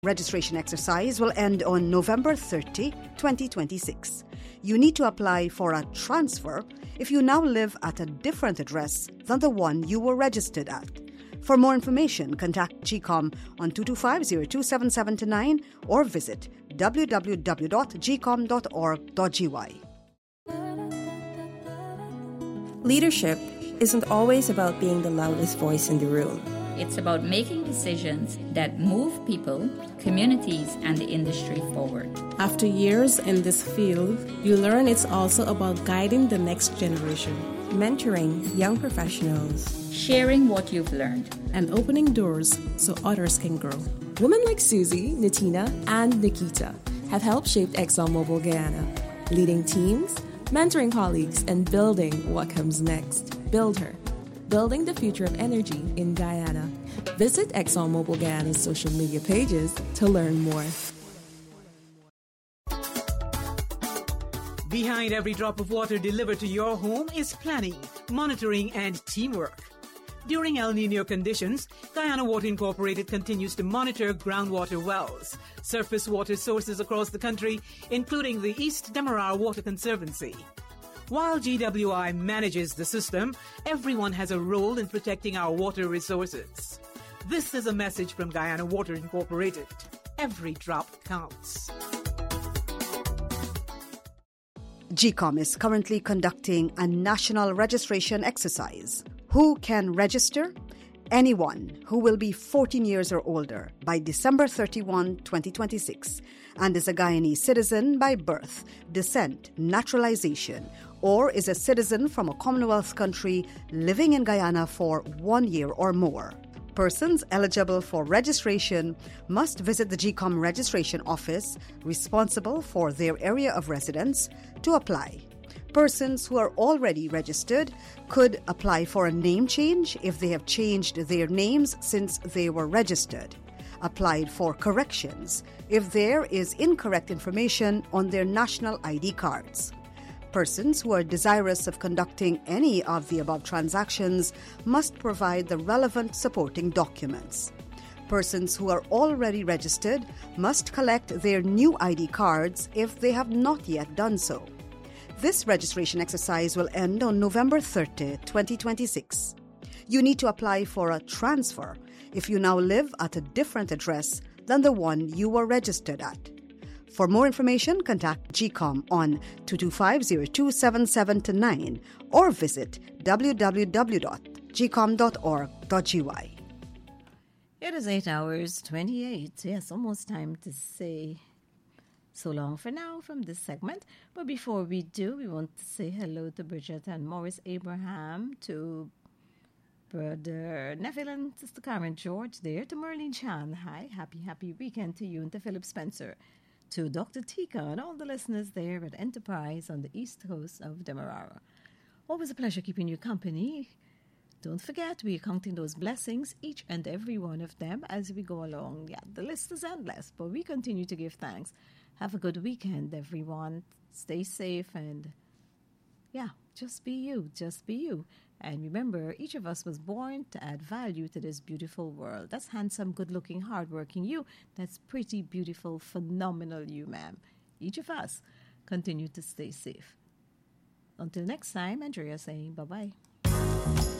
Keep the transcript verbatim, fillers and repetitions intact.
Registration exercise will end on November thirtieth, twenty twenty-six. You need to apply for a transfer if you now live at a different address than the one you were registered at. For more information, contact G COM on two two five, zero two seven seven nine or visit w w w dot g com dot org dot g y. Leadership isn't always about being the loudest voice in the room. It's about making decisions that move people, communities, and the industry forward. After years in this field, you learn it's also about guiding the next generation, mentoring young professionals, sharing what you've learned, and opening doors so others can grow. Women like Susie, Natina, and Nikita have helped shape ExxonMobil Guyana, leading teams, mentoring colleagues, and building what comes next. Build her. Building the future of energy in Guyana. Visit ExxonMobil Guyana's social media pages to learn more. Behind every drop of water delivered to your home is planning, monitoring, and teamwork. During El Nino conditions, Guyana Water Incorporated continues to monitor groundwater wells, surface water sources across the country, including the East Demerara Water Conservancy. While G W I manages the system, everyone has a role in protecting our water resources. This is a message from Guyana Water Incorporated. Every drop counts. G COM is currently conducting a national registration exercise. Who can register? Anyone who will be fourteen years or older by December thirty-first, twenty twenty-six and is a Guyanese citizen by birth, descent, naturalization, or is a citizen from a Commonwealth country living in Guyana for one year or more. Persons eligible for registration must visit the G COM registration office responsible for their area of residence to apply. Persons who are already registered could apply for a name change if they have changed their names since they were registered. Applied for corrections if there is incorrect information on their national I D cards. Persons who are desirous of conducting any of the above transactions must provide the relevant supporting documents. Persons who are already registered must collect their new I D cards if they have not yet done so. This registration exercise will end on November thirtieth, twenty twenty-six. You need to apply for a transfer if you now live at a different address than the one you were registered at. For more information, contact G COM on two two five, zero two seven seven nine or visit w w w dot g com dot org dot g y. It is eight hours, twenty-eight. Yes, almost time to say so long for now from this segment. But before we do, we want to say hello to Bridget and Morris Abraham, to Brother Neville and Sister Karen George there, to Merlene Chan. Hi, happy, happy weekend to you, and to Philip Spencer, to Doctor Tika and all the listeners there at Enterprise on the east coast of Demerara. Always a pleasure keeping you company. Don't forget, we are counting those blessings, each and every one of them, as we go along. Yeah, the list is endless, but we continue to give thanks. Have a good weekend, everyone. Stay safe and, yeah, just be you, just be you. And remember, each of us was born to add value to this beautiful world. That's handsome, good-looking, hardworking you. That's pretty, beautiful, phenomenal you, ma'am. Each of us continue to stay safe. Until next time, Andrea saying bye-bye.